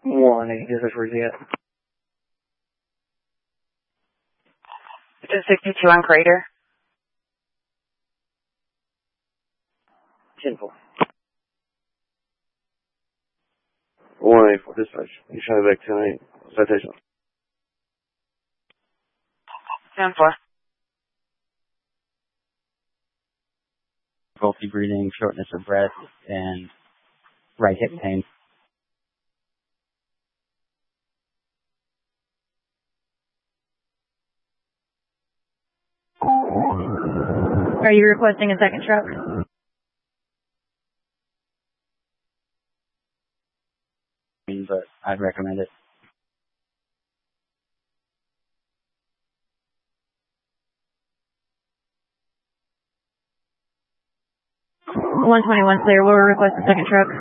1-8, this is where's he at? This is 62 on Crater. 10-4. 1-8 for dispatch. You trying back 10-8. Citation. 10-4. Difficulty breathing, shortness of breath, and right hip pain. Are you requesting a second truck? But I'd recommend it. 121 clear. We'll request a second truck.